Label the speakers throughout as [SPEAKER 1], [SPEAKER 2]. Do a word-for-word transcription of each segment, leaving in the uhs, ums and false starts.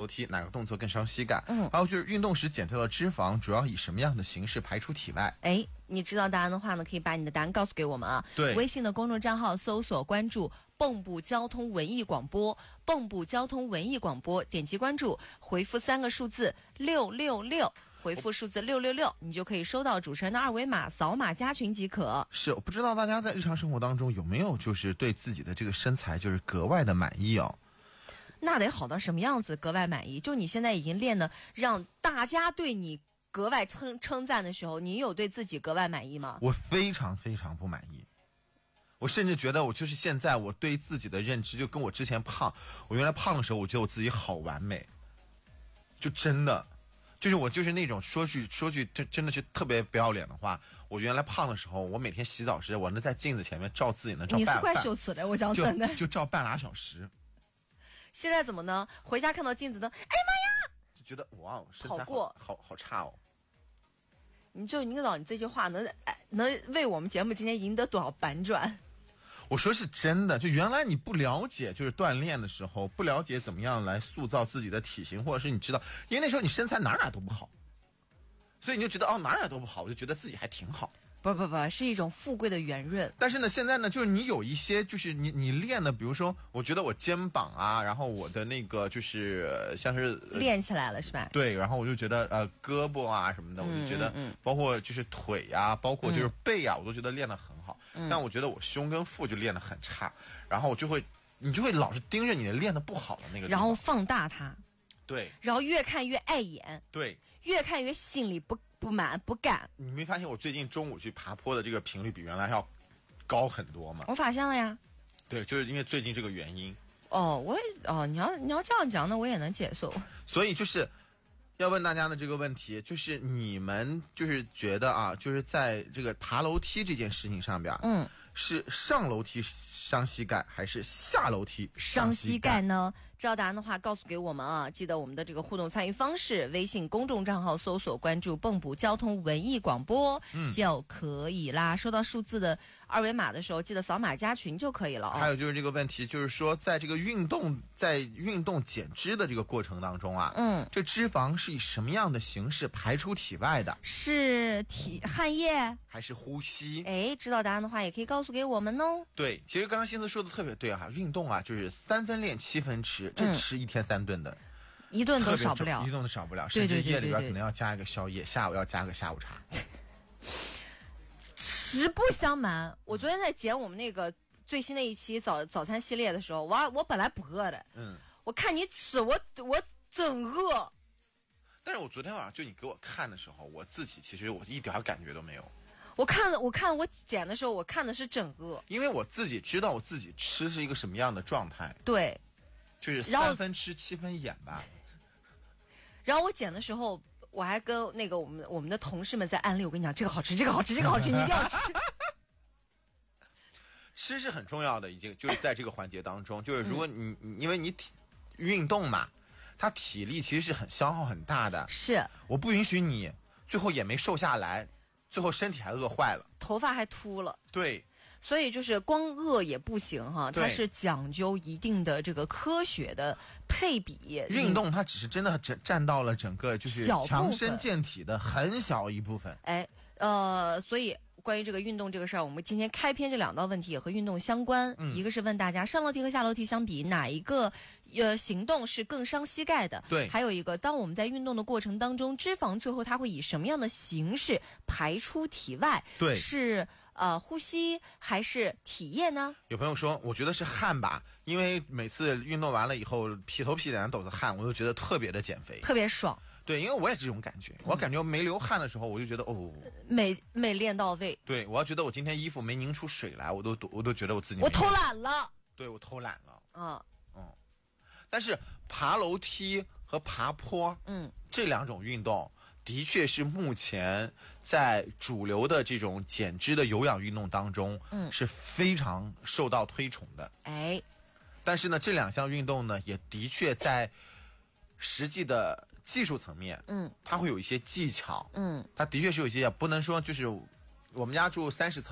[SPEAKER 1] 楼梯，哪个动作更伤膝盖？
[SPEAKER 2] 嗯，
[SPEAKER 1] 还有就是运动时减掉的脂肪主要以什么样的形式排出体外？
[SPEAKER 2] 哎，你知道答案的话呢，可以把你的答案告诉给我们啊。
[SPEAKER 1] 对，
[SPEAKER 2] 微信的公众账号搜索关注蚌埠交通文艺广播，蚌埠交通文艺广播，点击关注，回复三个数字六六六。回复数字六六六，你就可以收到主持人的二维码，扫码加群即可。
[SPEAKER 1] 是，我不知道大家在日常生活当中有没有就是对自己的这个身材就是格外的满意哦。
[SPEAKER 2] 那得好到什么样子格外满意？就你现在已经练的让大家对你格外称称赞的时候，你有对自己格外满意吗？
[SPEAKER 1] 我非常非常不满意。我甚至觉得我就是现在我对自己的认知就跟我之前胖，我原来胖的时候我觉得我自己好完美，就真的就是我就是那种说句说句真真的是特别不要脸的话，我原来胖的时候，我每天洗澡时我能在镜子前面照自己能照半，
[SPEAKER 2] 你是怪羞耻的，我讲真的，
[SPEAKER 1] 就就照半拉小时。
[SPEAKER 2] 现在怎么呢？回家看到镜子呢，哎妈呀，
[SPEAKER 1] 就觉得哇，身材
[SPEAKER 2] 好过
[SPEAKER 1] 好好差哦。
[SPEAKER 2] 你就你知道你这句话能哎能为我们节目今天赢得多少反转？
[SPEAKER 1] 我说是真的，就原来你不了解，就是锻炼的时候不了解怎么样来塑造自己的体型，或者是你知道，因为那时候你身材哪哪都不好，所以你就觉得哦哪哪都不好，我就觉得自己还挺好。
[SPEAKER 2] 不不不，是一种富贵的圆润。
[SPEAKER 1] 但是呢，现在呢，就是你有一些，就是你你练的，比如说，我觉得我肩膀啊，然后我的那个就是、呃、像是、呃、
[SPEAKER 2] 练起来了是吧？
[SPEAKER 1] 对，然后我就觉得呃胳膊啊什么的，
[SPEAKER 2] 嗯、
[SPEAKER 1] 我就觉得、
[SPEAKER 2] 嗯、
[SPEAKER 1] 包括就是腿呀、啊，包括就是背啊，嗯、我都觉得练得很好。嗯、但我觉得我胸跟腹就练得很差，然后我就会你就会老是盯着你的练得不好的那个地方，
[SPEAKER 2] 然后放大它。
[SPEAKER 1] 对，
[SPEAKER 2] 然后越看越碍眼。
[SPEAKER 1] 对，
[SPEAKER 2] 越看越心里不不满不甘。
[SPEAKER 1] 你没发现我最近中午去爬坡的这个频率比原来要高很多吗？
[SPEAKER 2] 我发现了呀。
[SPEAKER 1] 对，就是因为最近这个原因。
[SPEAKER 2] 哦，我也哦，你要你要这样讲，那我也能接受。
[SPEAKER 1] 所以就是要问大家的这个问题，就是你们就是觉得啊，就是在这个爬楼梯这件事情上边，
[SPEAKER 2] 嗯，
[SPEAKER 1] 是上楼梯伤膝盖还是下楼梯
[SPEAKER 2] 伤膝盖呢？知道答案的话告诉给我们啊！记得我们的这个互动参与方式，微信公众账号搜索关注蚌埠交通文艺广播、嗯、就可以啦。收到数字的二维码的时候，记得扫码加群就可以了、哦、
[SPEAKER 1] 还有就是这个问题，就是说在这个运动在运动减脂的这个过程当中啊，
[SPEAKER 2] 嗯，
[SPEAKER 1] 这脂肪是以什么样的形式排出体外的？
[SPEAKER 2] 是体汗液
[SPEAKER 1] 还是呼吸？
[SPEAKER 2] 哎，知道答案的话也可以告诉给我们哦。
[SPEAKER 1] 对，其实刚刚欣子说的特别对啊，运动啊就是三分练七分吃，这吃一天三顿的、
[SPEAKER 2] 嗯、一顿都少不了，
[SPEAKER 1] 一顿都少不了，
[SPEAKER 2] 甚
[SPEAKER 1] 至夜里边可能要加一个宵夜，下午要加个下午茶。
[SPEAKER 2] 实不相瞒，我昨天在剪我们那个最新的一期早早餐系列的时候，我我本来不饿的，
[SPEAKER 1] 嗯，
[SPEAKER 2] 我看你吃，我我真饿。
[SPEAKER 1] 但是我昨天晚上就你给我看的时候，我自己其实我一点感觉都没有。
[SPEAKER 2] 我看我看我剪的时候，我看的是整个，
[SPEAKER 1] 因为我自己知道我自己吃是一个什么样的状态。
[SPEAKER 2] 对，
[SPEAKER 1] 就是三分吃七分演吧。
[SPEAKER 2] 然后我剪的时候，我还跟那个我们我们的同事们在安利，我跟你讲，这个好吃，这个好吃，这个好吃，你一定要吃。
[SPEAKER 1] 吃是很重要的，已经就是在这个环节当中，就是如果你、嗯、因为你体运动嘛，它体力其实是很消耗很大的。
[SPEAKER 2] 是，
[SPEAKER 1] 我不允许你最后也没瘦下来。最后身体还饿坏了，
[SPEAKER 2] 头发还秃了。
[SPEAKER 1] 对，
[SPEAKER 2] 所以就是光饿也不行哈，它是讲究一定的这个科学的配比。
[SPEAKER 1] 运动它只是真的占占到了整个就是强身健体的很小一部分。
[SPEAKER 2] 哎，呃，所以关于这个运动这个事儿，我们今天开篇这两道问题也和运动相关。嗯、一个是问大家上楼梯和下楼梯相比，哪一个呃行动是更伤膝盖的？
[SPEAKER 1] 对。
[SPEAKER 2] 还有一个，当我们在运动的过程当中，脂肪最后它会以什么样的形式排出体外？
[SPEAKER 1] 对。
[SPEAKER 2] 是呃呼吸还是体液呢？
[SPEAKER 1] 有朋友说，我觉得是汗吧，因为每次运动完了以后，劈头劈脸抖的汗，我就觉得特别的减肥，
[SPEAKER 2] 特别爽。
[SPEAKER 1] 对，因为我也这种感觉，我感觉没流汗的时候，我就觉得哦，
[SPEAKER 2] 没没练到位。
[SPEAKER 1] 对，我要觉得我今天衣服没拧出水来，我都我都觉得我自己
[SPEAKER 2] 我偷懒了。
[SPEAKER 1] 对，我偷懒了。
[SPEAKER 2] 嗯
[SPEAKER 1] 嗯，但是爬楼梯和爬坡，
[SPEAKER 2] 嗯，
[SPEAKER 1] 这两种运动的确是目前在主流的这种减脂的有氧运动当中，嗯，是非常受到推崇的。
[SPEAKER 2] 哎，
[SPEAKER 1] 但是呢，这两项运动呢，也的确在实际的技术层面，
[SPEAKER 2] 嗯，
[SPEAKER 1] 它会有一些技巧，
[SPEAKER 2] 嗯，
[SPEAKER 1] 它的确是有一些，不能说就是我们家住三十层，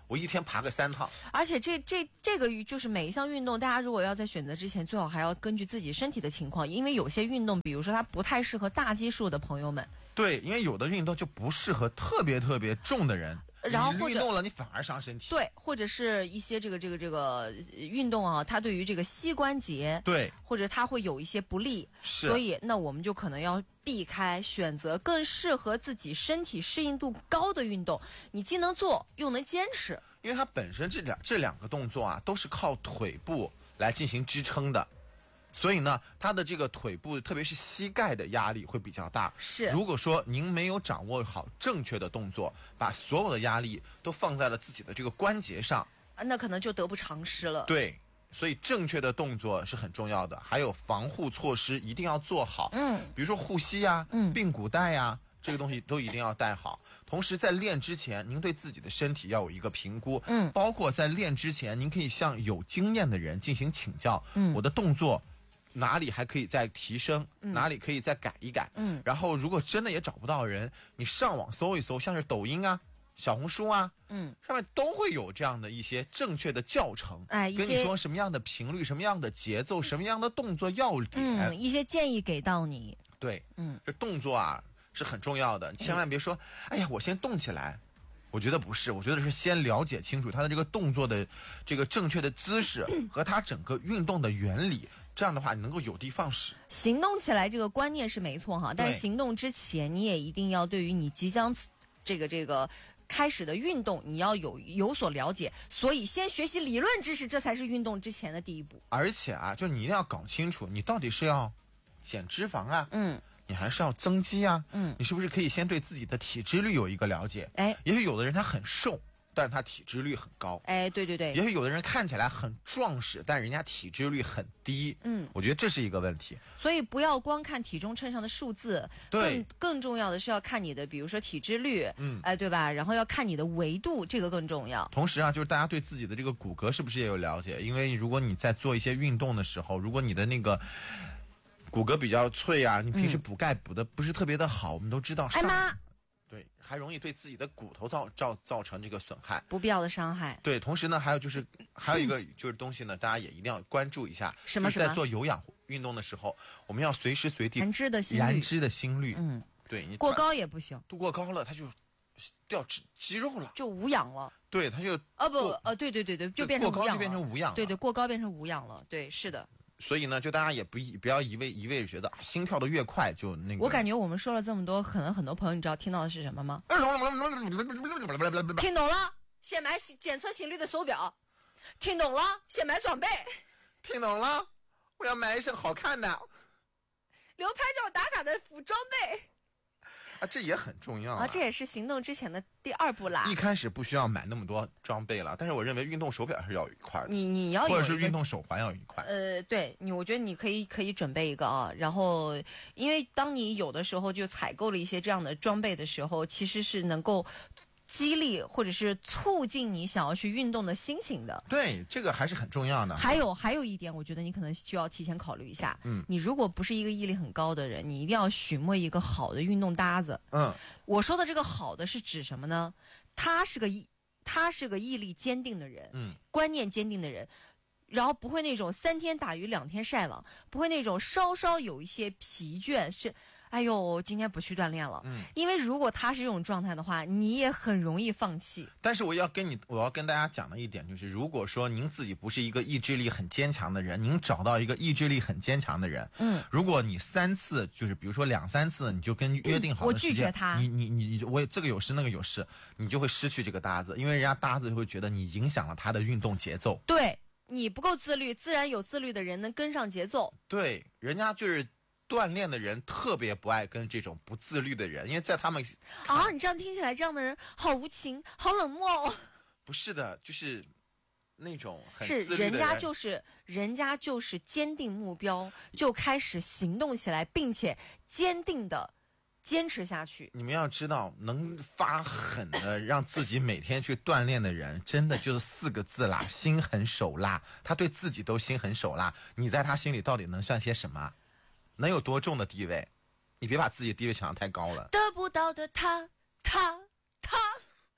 [SPEAKER 1] 我一天爬个三趟。
[SPEAKER 2] 而且这这这个就是每一项运动，大家如果要在选择之前，最好还要根据自己身体的情况，因为有些运动，比如说它不太适合大基数的朋友们。
[SPEAKER 1] 对，因为有的运动就不适合特别特别重的人。
[SPEAKER 2] 然后或者
[SPEAKER 1] 你运动了，你反而伤身体。
[SPEAKER 2] 对，或者是一些这个这个这个运动啊，它对于这个膝关节，
[SPEAKER 1] 对，
[SPEAKER 2] 或者它会有一些不利，
[SPEAKER 1] 是。
[SPEAKER 2] 所以那我们就可能要避开，选择更适合自己身体适应度高的运动，你既能做又能坚持。
[SPEAKER 1] 因为它本身这两这两个动作啊，都是靠腿部来进行支撑的。所以呢，它的这个腿部，特别是膝盖的压力会比较大。
[SPEAKER 2] 是，
[SPEAKER 1] 如果说您没有掌握好正确的动作，把所有的压力都放在了自己的这个关节上，
[SPEAKER 2] 那可能就得不偿失了。
[SPEAKER 1] 对，所以正确的动作是很重要的，还有防护措施一定要做好。
[SPEAKER 2] 嗯，
[SPEAKER 1] 比如说护膝呀、
[SPEAKER 2] 嗯，
[SPEAKER 1] 髌骨带呀，这个东西都一定要带好。同时在练之前，您对自己的身体要有一个评估。
[SPEAKER 2] 嗯，
[SPEAKER 1] 包括在练之前，您可以向有经验的人进行请教。
[SPEAKER 2] 嗯，
[SPEAKER 1] 我的动作哪里还可以再提升，
[SPEAKER 2] 嗯、
[SPEAKER 1] 哪里可以再改一改。
[SPEAKER 2] 嗯，
[SPEAKER 1] 然后如果真的也找不到人，你上网搜一搜，像是抖音啊、小红书啊，
[SPEAKER 2] 嗯，
[SPEAKER 1] 上面都会有这样的一些正确的教程，
[SPEAKER 2] 哎，
[SPEAKER 1] 跟你说什么样的频率、什么样的节奏、什么样的动作要点，
[SPEAKER 2] 嗯，一些建议给到你。
[SPEAKER 1] 对，
[SPEAKER 2] 嗯，
[SPEAKER 1] 这动作啊是很重要的，千万别说，哎呀，我先动起来。我觉得不是，我觉得是先了解清楚他的这个动作的这个正确的姿势和他整个运动的原理。这样的话，你能够有的放矢。
[SPEAKER 2] 行动起来这个观念是没错哈，但是行动之前，你也一定要对于你即将这个这个开始的运动，你要有有所了解。所以，先学习理论知识，这才是运动之前的第一步。
[SPEAKER 1] 而且啊，就你一定要搞清楚，你到底是要减脂肪啊，
[SPEAKER 2] 嗯，
[SPEAKER 1] 你还是要增肌啊，
[SPEAKER 2] 嗯，
[SPEAKER 1] 你是不是可以先对自己的体脂率有一个了解？
[SPEAKER 2] 哎，
[SPEAKER 1] 也许有的人他很瘦，但他体脂率很高。
[SPEAKER 2] 哎，对对对。
[SPEAKER 1] 也许有的人看起来很壮实，但人家体脂率很低。
[SPEAKER 2] 嗯，
[SPEAKER 1] 我觉得这是一个问题。
[SPEAKER 2] 所以不要光看体重秤上的数字，
[SPEAKER 1] 对，
[SPEAKER 2] 更更重要的是要看你的，比如说体脂率，
[SPEAKER 1] 嗯，
[SPEAKER 2] 哎，对吧？然后要看你的维度，这个更重要。
[SPEAKER 1] 同时啊，就是大家对自己的这个骨骼是不是也有了解？因为如果你在做一些运动的时候，如果你的那个骨骼比较脆啊，你平时补钙补的不是特别的好，嗯、我们都知道。
[SPEAKER 2] 哎妈。
[SPEAKER 1] 对，还容易对自己的骨头造造造成这个损害，
[SPEAKER 2] 不必要的伤害。
[SPEAKER 1] 对，同时呢，还有就是还有一个就是东西呢，大家也一定要关注一下。
[SPEAKER 2] 什么什么？
[SPEAKER 1] 在做有氧运动的时候，我们要随时随地
[SPEAKER 2] 燃脂的心率，
[SPEAKER 1] 燃脂的心率。
[SPEAKER 2] 嗯，
[SPEAKER 1] 对你
[SPEAKER 2] 过高也不行，
[SPEAKER 1] 度过高了，它就掉肌肌肉了，
[SPEAKER 2] 就无氧了。
[SPEAKER 1] 对，它就
[SPEAKER 2] 啊不呃对对对对，就变成无氧了，
[SPEAKER 1] 过高就变成无氧了。
[SPEAKER 2] 对对，过高变成无氧了。对，是的。
[SPEAKER 1] 所以呢，就大家也不不要一味一味觉得啊，心跳的越快就那个。
[SPEAKER 2] 我感觉我们说了这么多，可能很多朋友你知道听到的是什么吗？听懂了，先买检测心率的手表。听懂了，先买装备。
[SPEAKER 1] 听懂了，我要买一身好看的。
[SPEAKER 2] 留拍照打卡的服装备。
[SPEAKER 1] 啊，这也很重要
[SPEAKER 2] 啊, 啊！这也是行动之前的第二步啦。
[SPEAKER 1] 一开始不需要买那么多装备了，但是我认为运动手表是要有一块的。
[SPEAKER 2] 你你要有
[SPEAKER 1] 或者是运动手环要有一块。
[SPEAKER 2] 呃，对你，我觉得你可以可以准备一个啊。然后，因为当你有的时候就采购了一些这样的装备的时候，其实是能够激励或者是促进你想要去运动的心情的。
[SPEAKER 1] 对，这个还是很重要的。
[SPEAKER 2] 还有还有一点，我觉得你可能需要提前考虑一下。
[SPEAKER 1] 嗯，
[SPEAKER 2] 你如果不是一个毅力很高的人，你一定要寻摸一个好的运动搭子。
[SPEAKER 1] 嗯，
[SPEAKER 2] 我说的这个好的是指什么呢？他是个毅，他是个毅力坚定的人，
[SPEAKER 1] 嗯，
[SPEAKER 2] 观念坚定的人。然后不会那种三天打鱼两天晒网，不会那种稍稍有一些疲倦，是，哎呦，今天不去锻炼了。
[SPEAKER 1] 嗯，
[SPEAKER 2] 因为如果他是这种状态的话，你也很容易放弃。
[SPEAKER 1] 但是我要跟你，我要跟大家讲的一点就是，如果说您自己不是一个意志力很坚强的人，您找到一个意志力很坚强的人，
[SPEAKER 2] 嗯，
[SPEAKER 1] 如果你三次就是比如说两三次，你就跟约定好的时间，
[SPEAKER 2] 我拒绝他，
[SPEAKER 1] 你你你我这个有事那个有事，你就会失去这个搭子，因为人家搭子就会觉得你影响了他的运动节奏。
[SPEAKER 2] 对。你不够自律，自然有自律的人能跟上节奏。
[SPEAKER 1] 对，人家就是锻炼的人特别不爱跟这种不自律的人，因为在他们
[SPEAKER 2] 啊，你这样听起来，这样的人好无情，好冷漠哦。
[SPEAKER 1] 不是的，就是那种很
[SPEAKER 2] 是
[SPEAKER 1] 自律的人，
[SPEAKER 2] 人家就是人家就是坚定目标，就开始行动起来，并且坚定的坚持下去。
[SPEAKER 1] 你们要知道，能发狠的让自己每天去锻炼的人，真的就是四个字啦，心狠手辣。他对自己都心狠手辣，你在他心里到底能算些什么？能有多重的地位？你别把自己的地位想得太高了。
[SPEAKER 2] 得不到的他，他，他。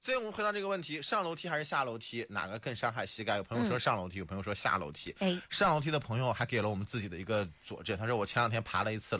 [SPEAKER 1] 所以我们回到这个问题，上楼梯还是下楼梯，哪个更伤害膝盖？有朋友说上楼梯，有朋友说下楼梯。
[SPEAKER 2] 哎，
[SPEAKER 1] 上楼梯的朋友还给了我们自己的一个佐证，他说我前两天爬了一次